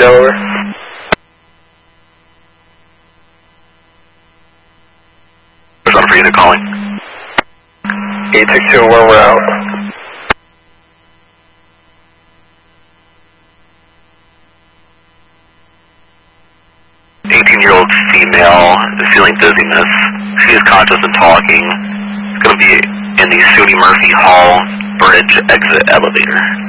Delaware. 1 for unit calling. 862, where we're out. Year-old female feeling dizziness. She is conscious and talking. It's going to be in the SUNY Murphy Hall Bridge exit elevator.